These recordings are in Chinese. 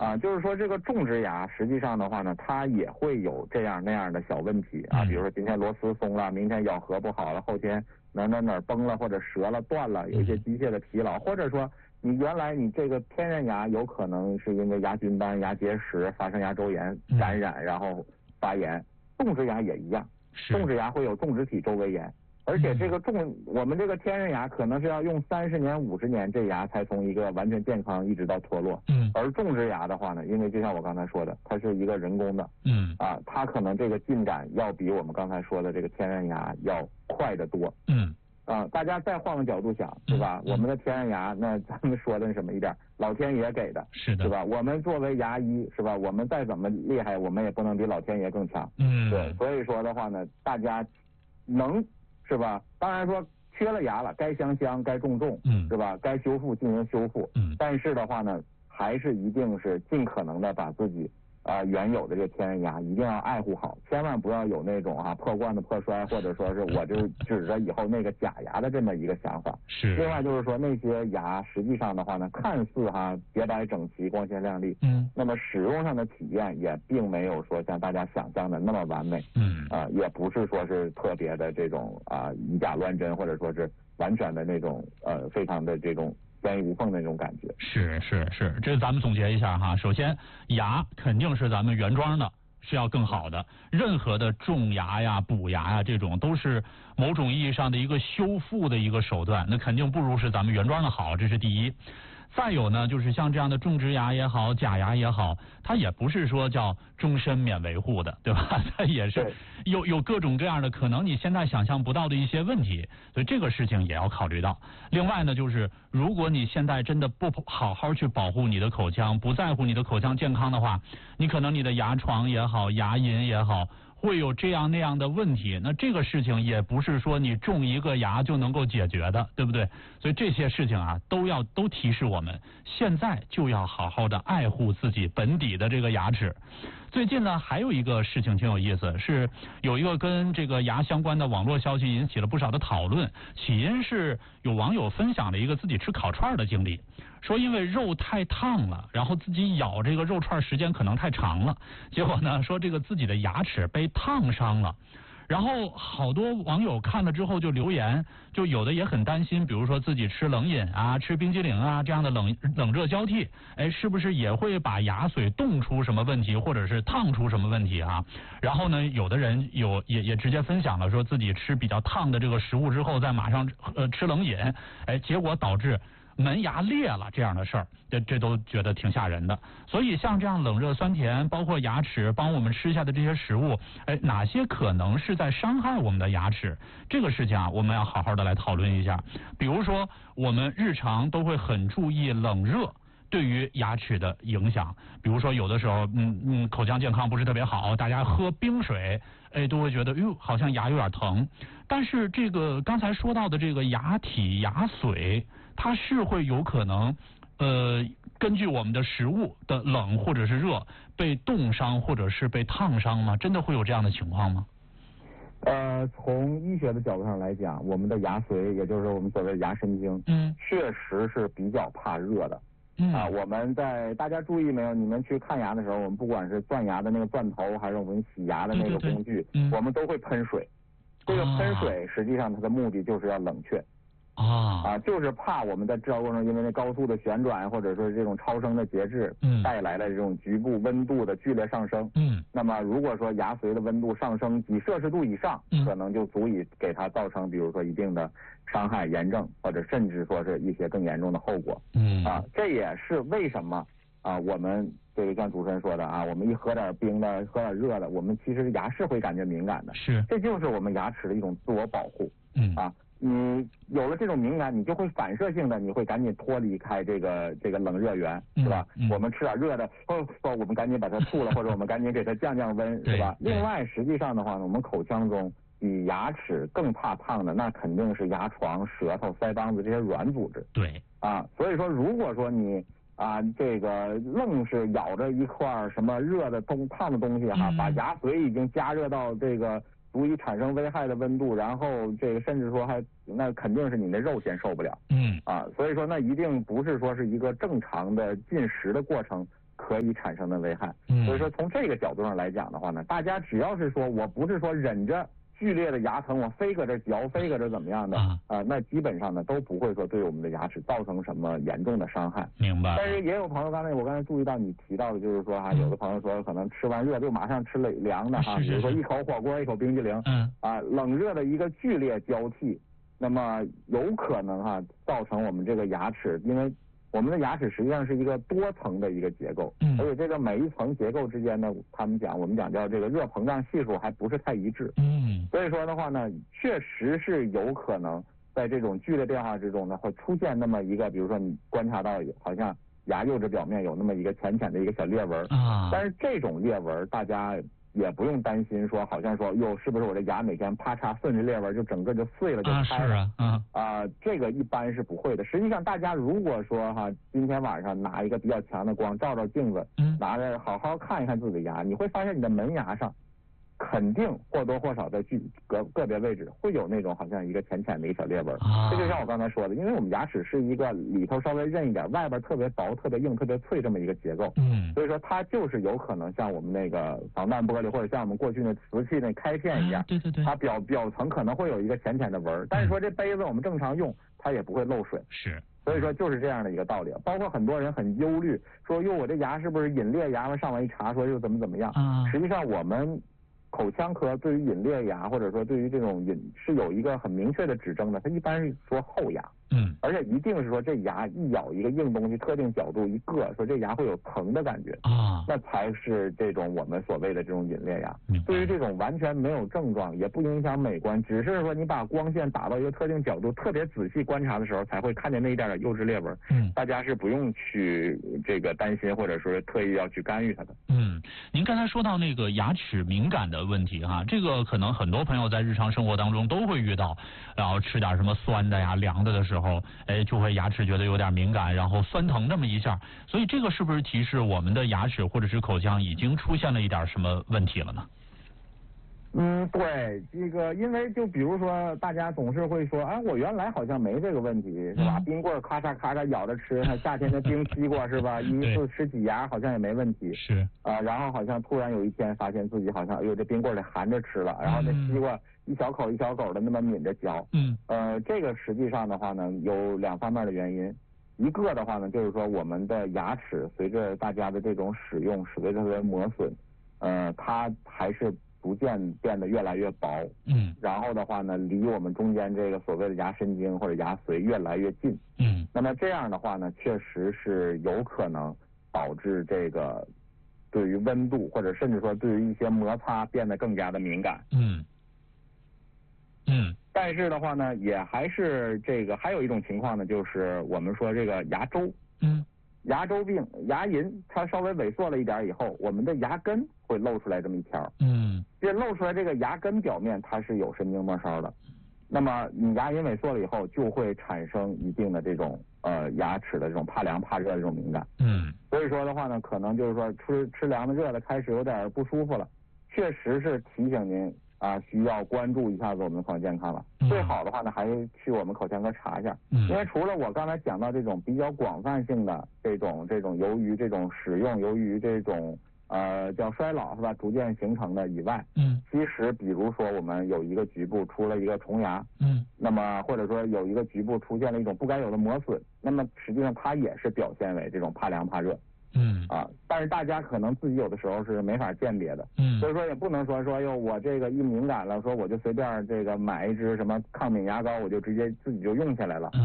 就是说这个种植牙实际上的话呢，它也会有这样那样的小问题啊，比如说今天螺丝松了，明天咬合不好了，后天哪儿崩了或者折了断了，有一些机械的疲劳，或者说你原来你这个天然牙有可能是因为牙菌斑、牙结石发生牙周炎感染，然后发炎，种植牙也一样，种植牙会有种植体周围炎。而且这个我们这个天然牙可能是要用30年、50年，这牙才从一个完全健康一直到脱落。而种植牙的话呢，因为就像我刚才说的，它是一个人工的。它可能这个进展要比我们刚才说的这个天然牙要快得多。大家再换个角度想，对吧？我们的天然牙，那咱们说的什么一点，老天爷给的， 是的， 对吧？我们作为牙医，是吧？我们再怎么厉害，我们也不能比老天爷更强。对，所以说的话呢，大家能。是吧？当然说缺了牙了，该镶，该种，是吧？该修复进行修复。但是的话呢，还是一定是尽可能的把自己原有的这个天然牙一定要爱护好，千万不要有那种破罐子破摔，或者说是我就指着以后那个假牙的这么一个想法。 是。 另外就是说那些牙实际上的话呢，看似洁白整齐、光鲜亮丽，那么使用上的体验也并没有说像大家想象的那么完美。也不是说是特别的这种以假乱真，或者说是完全的那种非常的这种天衣无缝的那种感觉。 是，这咱们总结一下哈。首先，牙肯定是咱们原装的，是要更好的。任何的种牙呀、补牙呀，这种都是某种意义上的一个修复的一个手段，那肯定不如是咱们原装的好，这是第一。再有呢，就是像这样的种植牙也好，假牙也好，它也不是说叫终身免维护的，对吧？它也是有各种各样的可能你现在想象不到的一些问题，所以这个事情也要考虑到。另外呢，就是如果你现在真的不好好去保护你的口腔，不在乎你的口腔健康的话，你可能你的牙床也好，牙龈也好，会有这样那样的问题，那这个事情也不是说你种一个牙就能够解决的，对不对？所以这些事情都提示我们，现在就要好好的爱护自己本底的这个牙齿。最近呢，还有一个事情挺有意思，是有一个跟这个牙相关的网络消息引起了不少的讨论。起因是有网友分享了一个自己吃烤串的经历，说因为肉太烫了，然后自己咬这个肉串时间可能太长了，结果呢说这个自己的牙齿被烫伤了。然后好多网友看了之后就留言，就有的也很担心，比如说自己吃冷饮吃冰激凌这样的冷热交替，是不是也会把牙髓冻出什么问题，或者是烫出什么问题啊？然后呢，有的人也直接分享了，说自己吃比较烫的这个食物之后，再马上吃冷饮，结果导致门牙裂了这样的事儿，这都觉得挺吓人的。所以像这样冷热酸甜，包括牙齿帮我们吃下的这些食物，哪些可能是在伤害我们的牙齿？这个事情我们要好好的来讨论一下。比如说，我们日常都会很注意冷热对于牙齿的影响。比如说有的时候口腔健康不是特别好，大家喝冰水都会觉得好像牙有点疼。但是这个刚才说到的这个牙体牙髓，它是会有可能根据我们的食物的冷或者是热被冻伤或者是被烫伤吗？真的会有这样的情况吗？ 从医学的角度上来讲，我们的牙髓，也就是我们所谓的牙神经，确实是比较怕热的。我们大家注意没有？你们去看牙的时候，我们不管是钻牙的那个钻头，还是我们洗牙的那个工具，我们都会喷水。这个喷水实际上它的目的就是要冷却。就是怕我们在治疗过程中，因为那高速的旋转或者说这种超声的节制带来的这种局部温度的剧烈上升。那么如果说牙髓的温度上升几摄氏度以上，可能就足以给它造成比如说一定的伤害、炎症，或者甚至说是一些更严重的后果。这也是为什么我们这个像主持人说的我们一喝点冰的，喝点热的，我们其实牙是会感觉敏感的。这就是我们牙齿的一种自我保护。你有了这种敏感，你就会反射性的，你会赶紧脱离开这个冷热源，是吧？我们吃点热的，我们赶紧把它吐了，或者我们赶紧给它降温，是吧？另外，实际上的话呢，我们口腔中比牙齿更怕烫的，那肯定是牙床、舌头、腮帮子这些软组织。所以说，如果说你这个愣是咬着一块什么热的烫的东西把牙髓已经加热到这个足以产生危害的温度，然后这个甚至说那肯定是你的肉先受不了。所以说那一定不是说是一个正常的进食的过程可以产生的危害。所以说从这个角度上来讲的话呢，大家只要是说我不是说忍着剧烈的牙疼，我非搁这嚼，非搁这怎么样的那基本上呢都不会说对我们的牙齿造成什么严重的伤害。 明白。 但是也有朋友，我刚才注意到你提到的，就是说有的朋友说可能吃完热就马上吃凉的比如说一口火锅一口冰激凌，冷热的一个剧烈交替，那么有可能造成我们这个牙齿，因为我们的牙齿实际上是一个多层的一个结构，而且这个每一层结构之间呢，我们讲叫这个热膨胀系数还不是太一致，所以说的话呢，确实是有可能在这种剧烈变化之中呢，会出现那么一个，比如说你观察到好像牙釉质表面有那么一个浅浅的一个小裂纹，但是这种裂纹大家也不用担心说好像说是不是我这牙哪天啪嚓顺着裂纹就整个就碎了就开了这个一般是不会的。实际上大家如果说今天晚上拿一个比较强的光照镜子，拿着好好看一看自己的牙，你会发现你的门牙上肯定或多或少在个别位置会有那种好像一个浅浅的一个小裂纹，这就像我刚才说的，因为我们牙齿是一个里头稍微韧一点，外边特别薄特别硬特别脆这么一个结构，所以说它就是有可能像我们那个防弹玻璃或者像我们过去那瓷器那开片一样， 对， 它表层可能会有一个浅浅的纹，但是说这杯子我们正常用它也不会漏水， 是， 所以说就是这样的一个道理。包括很多人很忧虑说我这牙是不是隐裂牙，上网一查说又怎么样，实际上我们口腔科对于隐裂牙或者说对于这种是有一个很明确的指征的，它一般是说后牙，而且一定是说这牙一咬一个硬东西特定角度一硌，说这牙会有疼的感觉那才是这种我们所谓的这种隐裂牙。对于这种完全没有症状也不影响美观，只是说你把光线打到一个特定角度特别仔细观察的时候才会看见那一点点釉质裂纹，大家是不用去这个担心或者说特意要去干预它的。 您刚才说到那个牙齿敏感的问题这个可能很多朋友在日常生活当中都会遇到，然后吃点什么酸的呀凉的时候就会牙齿觉得有点敏感，然后酸疼这么一下，所以这个是不是提示我们的牙齿或者是口腔已经出现了一点什么问题了呢？ 对，这个因为就比如说大家总是会说我原来好像没这个问题是吧，冰棍咔嚓咔嚓咬着吃，夏天的冰西瓜是吧，一次吃几牙好像也没问题， 是然后好像突然有一天发现自己好像这冰棍得含着吃了，然后那西瓜一小口一小口的那么抿着嚼，这个实际上的话呢有两方面的原因，一个的话呢就是说我们的牙齿随着大家的这种使用随着它的磨损，它还是逐渐变得越来越薄，然后的话呢离我们中间这个所谓的牙神经或者牙髓越来越近，那么这样的话呢确实是有可能导致这个对于温度或者甚至说对于一些摩擦变得更加的敏感，但是的话呢也还是还有一种情况呢，就是我们说这个牙周，牙周病牙龈它稍微萎缩了一点以后，我们的牙根会露出来这么一条，这露出来这个牙根表面它是有神经末梢的，那么你牙龈萎缩了以后就会产生一定的这种牙齿的这种怕凉怕热的这种敏感，所以说的话呢可能就是说吃凉的热的开始有点不舒服了，确实是提醒您需要关注一下子我们的口腔健康了。最好的话呢还是去我们口腔科查一下，因为除了我刚才讲到这种比较广泛性的这种由于这种使用由于这种叫衰老是吧逐渐形成的以外，其实比如说我们有一个局部出了一个虫牙，那么或者说有一个局部出现了一种不该有的磨损，那么实际上它也是表现为这种怕凉怕热，但是大家可能自己有的时候是没法鉴别的，所以说也不能说我这个一敏感了，说我就随便这个买一支什么抗敏牙膏，我就直接自己就用下来了，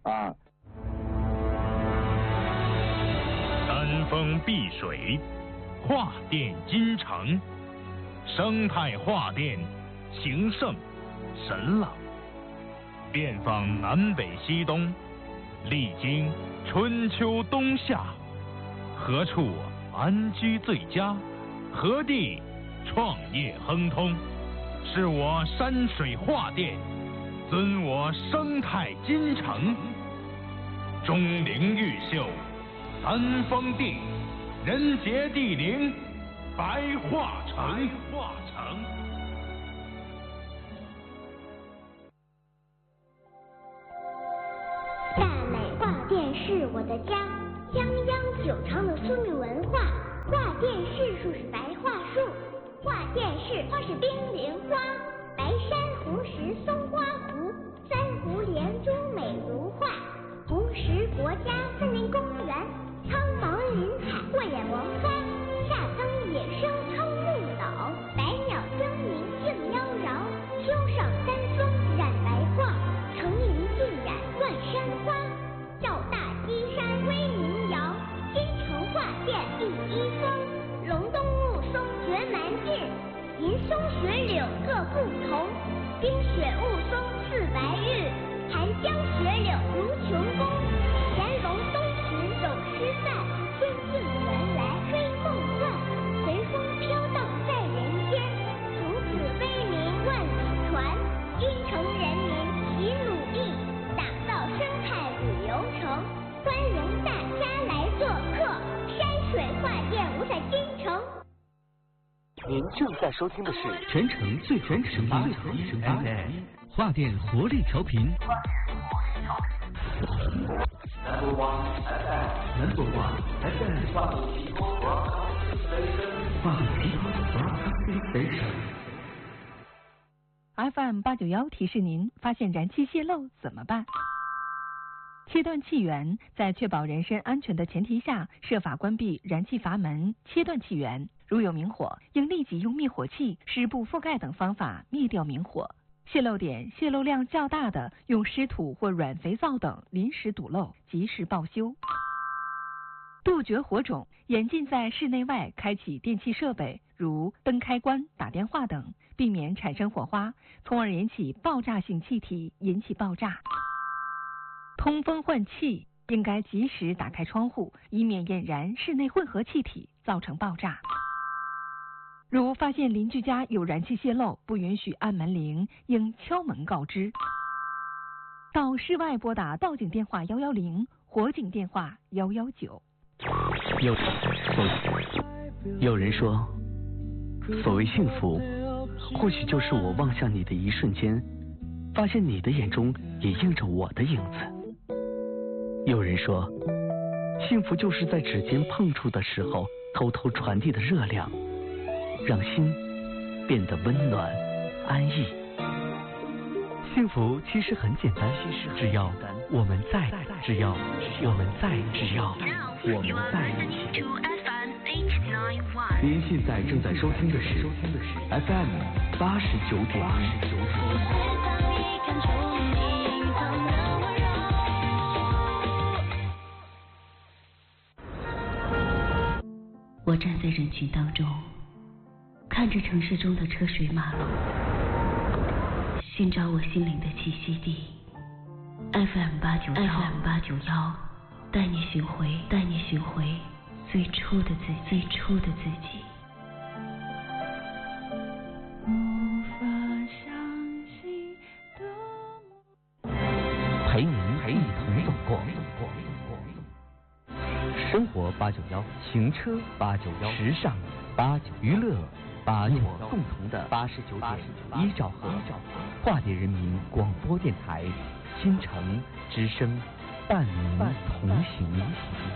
山峰碧水，画电金城，生态画电，情圣神朗，遍访南北西东，历经春秋冬夏，何处安居最佳？何地创业亨通？是我山水画电，尊我生态金城。钟灵毓秀，三峰地，人杰地灵，白化城。 大美画电是我的家，泱泱久长的苏米文化。 花是冰凌花，白珊瑚石松花湖，珊瑚连珠美如画，红石国家森林公园，苍茫林海过眼王花，夏增野生苍木岛，百鸟争鸣竞妖娆，秋上山峰染白桦，层林尽染万山花，赵大基山威名扬，金城画殿第一峰，隆冬雾凇绝蛮劲，银松雪柳各不同，冰雪雾凇似白日，寒江雪柳如琼宫，乾隆东巡咏诗赞，春尽原来追梦幻，随风飘荡在人间，从此威名万里传，京城人民齐努力，打造生态旅游城，欢迎大家来做客山水画殿五彩金城。 您正在收听的是全城最全声八FM 画电活力调频。Number one FM 画电提供 Broadcasting Station。FM 891提示您：发现燃气泄漏怎么办？切断气源，在确保人身安全的前提下，设法关闭燃气阀门，切断气源。如有明火，应立即用灭火器、湿布覆盖等方法灭掉明火。泄漏点、泄漏量较大的，用湿土或软肥皂等临时堵漏，及时报修。杜绝火种，严禁在室内外开启电气设备，如灯开关、打电话等，避免产生火花，从而引起爆炸性气体，引起爆炸。通风换气，应该及时打开窗户，以免引燃室内混合气体，造成爆炸。如发现邻居家有燃气泄漏，不允许按门铃，应敲门告知。到室外拨打报警电话110，火警电话119。 有人说，所谓幸福，或许就是我望向你的一瞬间，发现你的眼中也映着我的影子。有人说，幸福就是在指尖碰触的时候，偷偷传递的热量，让心变得温暖安逸。幸福其实很简单，只要我们在，只要我们在一起。您现在正在收听的是 FM 89.1。 我站在人群当中，看着城市中的车水马龙，寻找我心灵的栖息地。FM 891，带你寻回最初的自己。 陪您一同走过。生活891，行车891，时尚891，娱乐891，共同的89.1兆赫，化蝶人民广播电台，新城之声，伴您同行。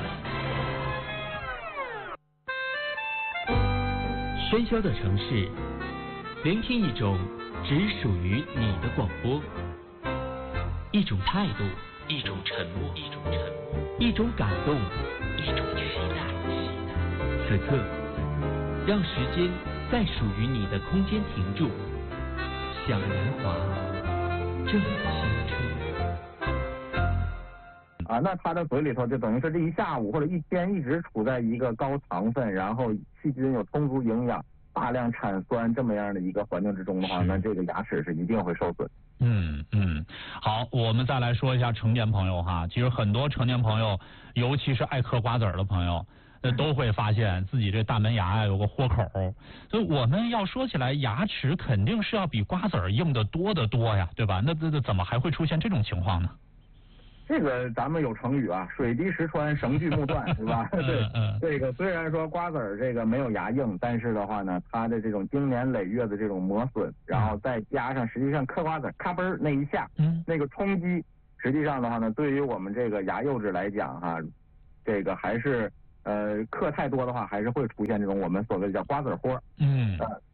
喧嚣的城市，聆听一种只属于你的广播，一种态度，一种沉默，一种感动，一种期待。此刻，让时间在属于你的空间停住，向年华正青春。 那他的嘴里头就等于是这一下午或者一天一直处在一个高糖分，然后细菌有充足营养、大量产酸这么样的一个环境之中的话，那这个牙齿是一定会受损。 好，我们再来说一下成年朋友哈。其实很多成年朋友，尤其是爱嗑瓜子儿的朋友，都会发现自己这大门牙呀有个豁口。所以我们要说起来，牙齿肯定是要比瓜子儿硬得多得多呀，对吧？那怎么还会出现这种情况呢？ 这个咱们有成语啊，水滴石穿，绳锯木断，是吧？对，这个虽然说瓜子儿这个没有牙硬，但是的话呢，它的这种经年累月的这种磨损，然后再加上实际上嗑瓜子咔嘣那一下，那个冲击，实际上的话呢，对于我们这个牙釉质来讲哈，这个还是嗑太多的话，还是会出现这种我们所谓的叫瓜子豁。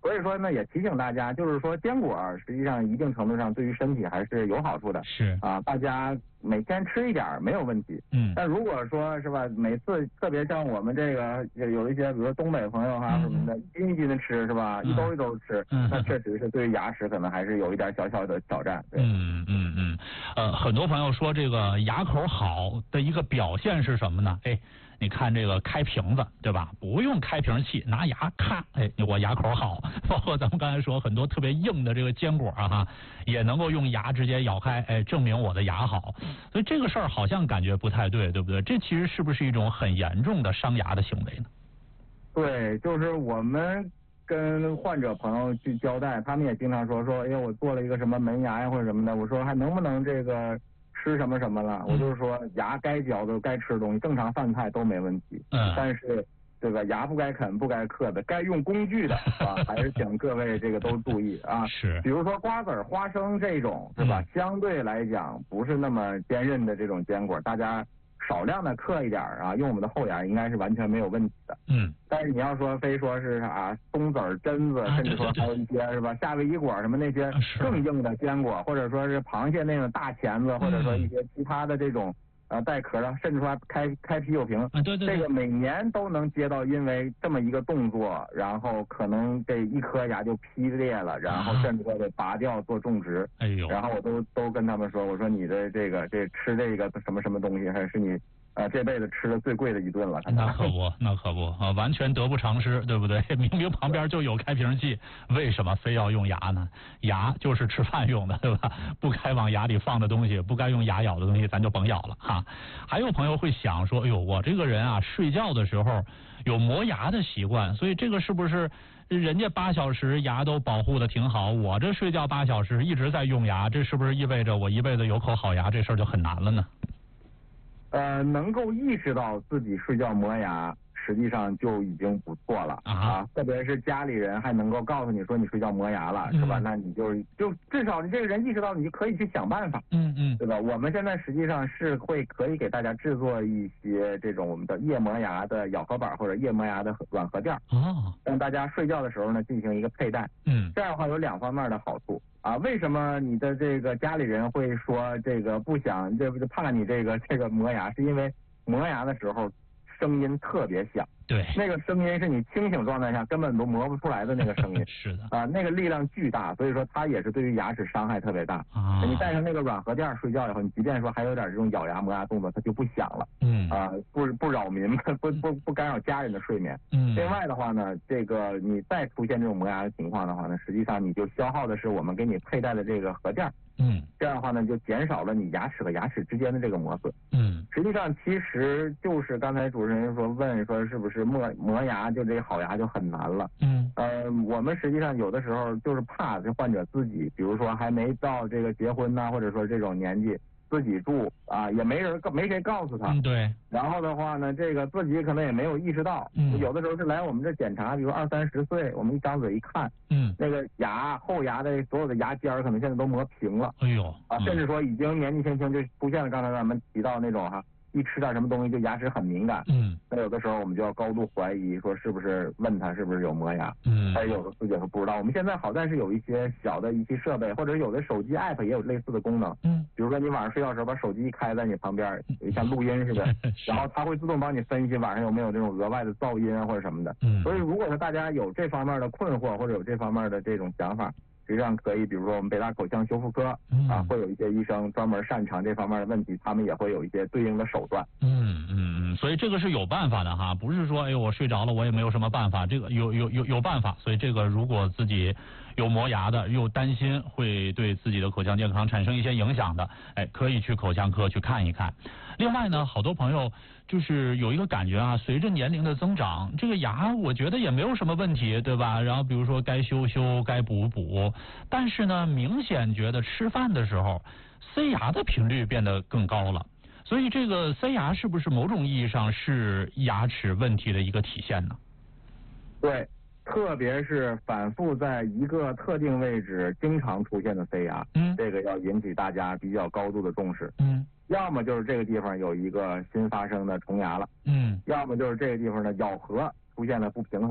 所以说呢，也提醒大家，就是说坚果实际上一定程度上对于身体还是有好处的。 是啊，大家每天吃一点没有问题。但如果说是吧，每次特别像我们这个有一些，比如说东北朋友哈什么的，斤一斤的吃是吧，一兜一兜吃，那确实是对于牙齿可能还是有一点小小的挑战。对。 很多朋友说这个牙口好的一个表现是什么呢？你看这个开瓶子，对吧？不用开瓶器，拿牙咔，我牙口好。包括咱们刚才说很多特别硬的这个坚果哈，也能够用牙直接咬开，证明我的牙好。所以这个事儿好像感觉不太对，对不对？这其实是不是一种很严重的伤牙的行为呢？ 对，就是我们跟患者朋友去交代，他们也经常说，我做了一个什么门牙呀或者什么的，我说还能不能这个吃什么什么了？我就是说牙该嚼的该吃的东西，正常饭菜都没问题。但是这个牙不该啃不该嗑的，该用工具的啊，还是请各位这个都注意啊。 是。 比如说瓜子、花生这种是吧？相对来讲不是那么坚韧的这种坚果，大家少量的嗑一点啊，用我们的后牙应该是完全没有问题的。但是你要说非说是啥松子、榛子，甚至说还有一些是吧夏威夷果什么那些更硬的坚果，或者说是螃蟹那种大钳子，或者说一些其他的这种带壳的，甚至说开啤酒瓶，这个每年都能接到因为这么一个动作，然后可能这一颗牙就劈裂了，然后甚至说得拔掉做种植。然后我都跟他们说，我说你的这吃这个什么什么东西，还是你这辈子吃的最贵的一顿了。 那可不啊，完全得不偿失，对不对？明明旁边就有开瓶器，为什么非要用牙呢？牙就是吃饭用的，对吧？不该往牙里放的东西，不该用牙咬的东西，咱就甭咬了哈。还有朋友会想说，我这个人啊，睡觉的时候有磨牙的习惯，所以这个是不是人家8小时牙都保护的挺好，我这睡觉8小时一直在用牙，这是不是意味着我一辈子有口好牙，这事儿就很难了呢？ 能够意识到自己睡觉磨牙，实际上就已经不错了啊！特别是家里人还能够告诉你说你睡觉磨牙了，是吧？那你就至少你这个人意识到，你就可以去想办法，对吧？我们现在实际上是可以给大家制作一些这种我们的夜磨牙的咬合板或者夜磨牙的软合垫，让大家睡觉的时候呢进行一个佩戴，这样的话有2方面的好处。为什么你的这个家里人会说这个不想怕你这个磨牙？是因为磨牙的时候声音特别响， 对， 那个声音是你清醒状态下根本都磨不出来的那个声音， 是的， 那个力量巨大，所以说它也是对于牙齿伤害特别大。你戴上那个软合垫睡觉以后，你即便说还有点这种咬牙磨牙动作，它就不响了，不扰民，不干扰家人的睡眠。另外的话呢，这个你再出现这种磨牙的情况的话呢，实际上你就消耗的是我们给你佩戴的这个合垫。这样的话呢，就减少了你牙齿和牙齿之间的这个磨损。实际上其实就是刚才主持人问说是不是磨牙就这个好牙就很难了。我们实际上有的时候就是怕这患者自己，比如说还没到这个结婚呐，或者说这种年纪自己住也没谁告诉他。 对。 然后的话呢，这个自己可能也没有意识到。有的时候是来我们这检查，比如20-30岁，我们一张嘴一看，那个后牙的所有的牙尖可能现在都磨平了。甚至说已经年纪轻轻就出现了刚才咱们提到那种一吃点什么东西就牙齿很敏感。那有的时候我们就要高度怀疑说是不是问他是不是有磨牙。还有的自己是不知道。我们现在好在是有一些小的仪器设备，或者有的手机 app 也有类似的功能。比如说你晚上睡觉的时候把手机一开在你旁边，像录音似的，然后它会自动帮你分析晚上有没有这种额外的噪音或者什么的。所以如果说大家有这方面的困惑或者有这方面的这种想法，实际上可以，比如说我们北大口腔修复科会有一些医生专门擅长这方面的问题，他们也会有一些对应的手段。 所以这个是有办法的哈，不是说我睡着了我也没有什么办法，这个有办法。所以这个如果自己有磨牙的，又担心会对自己的口腔健康产生一些影响的，可以去口腔科去看一看。另外呢，好多朋友就是有一个感觉随着年龄的增长，这个牙我觉得也没有什么问题，对吧？然后比如说该修修该补补，但是呢明显觉得吃饭的时候塞牙的频率变得更高了。所以这个塞牙是不是某种意义上是牙齿问题的一个体现呢？ 对，特别是反复在一个特定位置经常出现的塞牙，这个要引起大家比较高度的重视。要么就是这个地方有一个新发生的虫牙了，要么就是这个地方的咬合出现了不平衡。